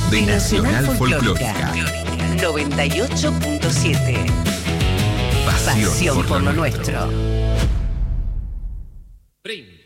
de Nacional Folclórica 98.7. Pasión por lo nuestro. Brin.